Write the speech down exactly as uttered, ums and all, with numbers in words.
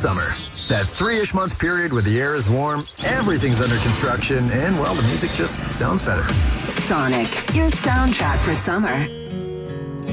summer. That three-ish month period where the air is warm, everything's under construction, and, well, the music just sounds better. Sonic, your soundtrack for summer.